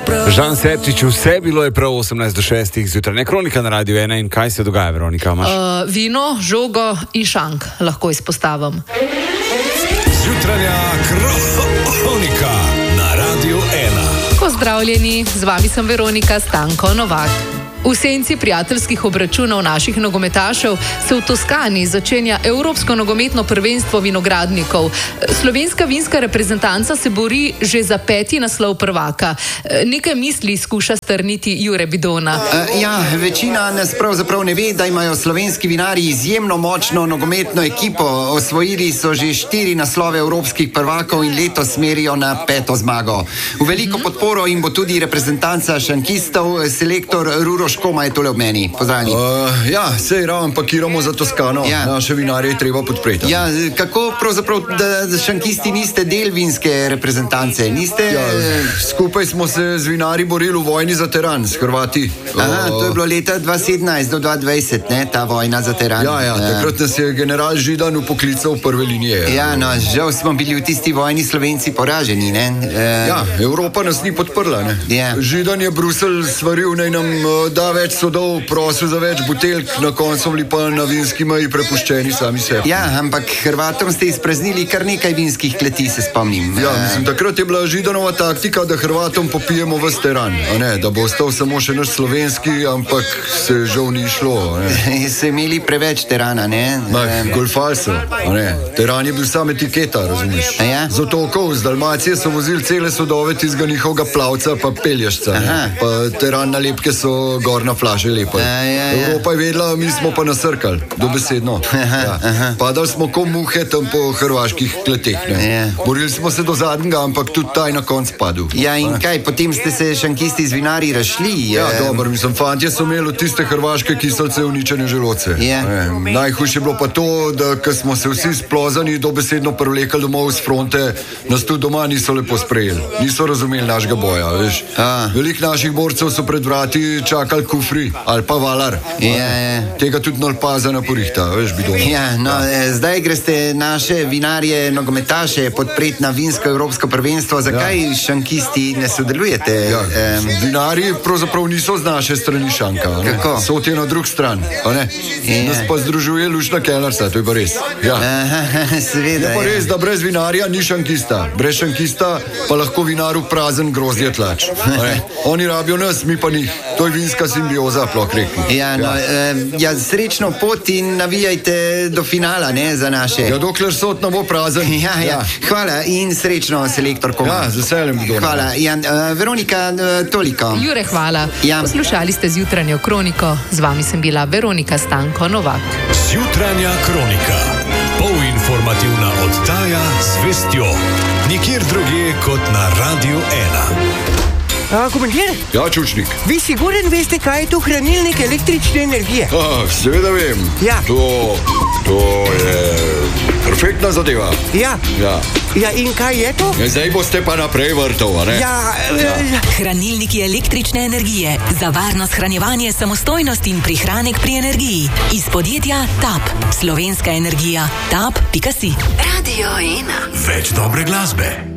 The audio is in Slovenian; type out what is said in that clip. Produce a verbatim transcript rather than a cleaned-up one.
Žan Serčič, vse bilo je prav osemnajst do šestih zjutraj. Kronika na Radiu ena in kaj se dogaja, Veronika? Uh, vino, žogo in šank lahko izpostavim. Zjutranja kronika na Radiu ena. Pozdravljeni, z vami sem Veronika Stanko Novak. V senci prijateljskih obračunov naših nogometašev se v Toskani začenja Evropsko nogometno prvenstvo vinogradnikov. Slovenska vinska reprezentanca se bori že za peti naslov prvaka. Nekaj misli skuša strniti Jure Bidona. Uh, ja, večina nas pravzaprav ne ve, da imajo slovenski vinarji izjemno močno nogometno ekipo. Osvojili so že štiri naslove evropskih prvakov in letos merijo na peto zmago. V veliko podporo jim bo tudi reprezentanca šankistov, selektor Ruroš Koma je tole ob meni. Pozdravljeni. Uh, ja, sej ravno pakiramo za Toskano. Ja. Naše vinarje je treba podpreti. Ja, kako pravzaprav, da šankisti niste del vinske reprezentance? Niste... Ja, skupaj smo se z vinarji borili v vojni za teran s Hrvati. Aha, to je bilo leta dva tisoč sedemnajst do dva tisoč dvajset, ne, ta vojna za teran. Ja, ja, takrat nas je general Židan upoklical v prve linije. Ja, no, žal smo bili v tisti vojni Slovenci poraženi, ne. Uh... Ja, Evropa nas ni podprla, ne. Ja. Židan je Bruselj svaril, naj nam uh, da več sodov, prosil za več buteljk, na koncu bili pa na vinski meji prepuščeni sami sebi. Ja, ampak Hrvatom ste izpraznili kar nekaj vinskih kleti, se spomnim. Ja, mislim, takrat je bila Židanova taktika, da Hrvatom popijemo ves teran, a ne, da bo ostal samo še naš slovenski, ampak se žal ni šlo, a ne. So imeli preveč terana, ne? Ma, golfali so, a ne. Teran je bil sam etiketa, razumiš? A ja? Z otokov, z Dalmacije so vozili cele sodove tistega njihovega plavca pa peljašca, ne. Pa teran nalepke so gorna flaše lepa. Ja, ja, ja. Evropa je vedela, mi smo pa nasrkali, dobesedno. Ja. Padali smo ko muhe tam po hrvaških kleteh, ne. Ja. Borili smo se do zadnjega, ampak tudi taj na konc padel. Ja, in kaj, potem ste se šankisti z vinarji rašli? Ja, um... dobro, mislim, fantje so imeli od tiste hrvaške kiselce uničene želoce. Ja. Najhujše je bilo pa to, da ko smo se vsi splozani dobesedno privlekali domov z fronte, nas tudi doma niso lepo sprejeli. Niso razumeli našega boja, veš. Veliko naših borcev so pred vrati čakali kufri ali pa valar. Ja, ja. Tega tudi nalpaza na porihta, veš, Bidon. Ja, no, ja. Zdaj greste naše vinarje, nogometaše podpreti na vinsko evropsko prvenstvo. Zakaj ja. šankisti ne sodelujete? Ja. Um... Vinarji pravzaprav niso z naše strani šanka. Kako? So ti na drug stran, a ne? Ja. Nas pa združuje Lušna Kellersa, to je pa res. Ja. Aha, seveda. Je pa res, da brez vinarja ni šankista. Brez šankista pa lahko vinaru prazen grozdje tlač. Oni rabijo nas, mi pa njih. To je vinska simbioza, ploh rekel. Ja, no, ja. Eh, ja, srečno pot in navijajte do finala, ne, za naše. Ja, dokler sod ne bo prazen. Ja, ja, ja. Hvala in srečno, selektor Koma. Ja, z veseljem, Bidon. Hvala. Ja, uh, Veronika, uh, toliko. Jure, hvala. Ja. Poslušali ste Zjutranjo kroniko. Z vami sem bila Veronika Stanko Novak. Zjutranja kronika. Polinformativna oddaja z vestjo. Nikjer drugje kot na Radiu ena. A, komandir? Ja, Čučnik. Vi siguren veste, kaj je to hranilnik električne energije? Ah, seveda vem. Ja. To, to je perfektna zadeva. Ja. Ja. Ja, in kaj je to? Ja, zdaj boste pa naprej vrtov, a ne? Ja. Ja. Hranilniki električne energije. Za varno shranjevanje, samostojnost in prihranek pri energiji. Iz podjetja TAP. Slovenska energija. tap pika si. Radio ena. Več dobre glasbe.